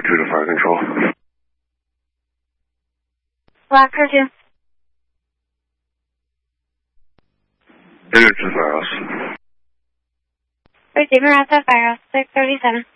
2 to fire control. Black Curfew. Figure to the firehouse. Receiver at the firehouse, 637.